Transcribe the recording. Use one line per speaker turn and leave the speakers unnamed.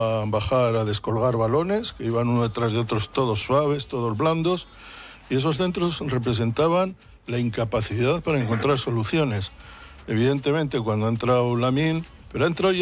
a bajar a descolgar balones, que iban uno detrás de otros, todos suaves, todos blandos, y esos centros representaban la incapacidad para encontrar soluciones. Evidentemente, cuando ha entrado Lamine, pero ha entrado ya